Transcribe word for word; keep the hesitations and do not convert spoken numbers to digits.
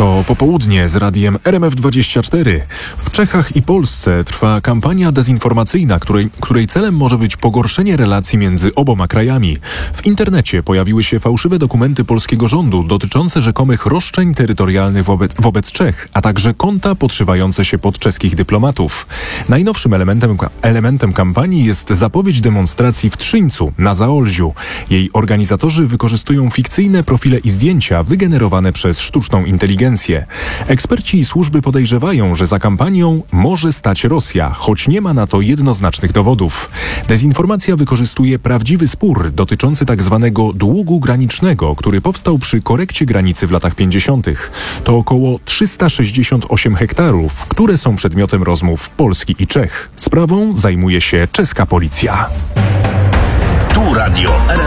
To popołudnie z radiem R M F dwadzieścia cztery. W Czechach i Polsce trwa kampania dezinformacyjna, której, której celem może być pogorszenie relacji między oboma krajami. W internecie pojawiły się fałszywe dokumenty polskiego rządu dotyczące rzekomych roszczeń terytorialnych wobec, wobec Czech, a także konta podszywające się pod czeskich dyplomatów. Najnowszym elementem, elementem kampanii jest zapowiedź demonstracji w Trzyńcu na Zaolziu. Jej organizatorzy wykorzystują fikcyjne profile i zdjęcia wygenerowane przez sztuczną inteligencję. Eksperci i służby podejrzewają, że za kampanią może stać Rosja, choć nie ma na to jednoznacznych dowodów. Dezinformacja wykorzystuje prawdziwy spór dotyczący tzw. długu granicznego, który powstał przy korekcie granicy w latach pięćdziesiątych. To około trzysta sześćdziesiąt osiem hektarów, które są przedmiotem rozmów Polski i Czech. Sprawą zajmuje się czeska policja. Tu radio R M F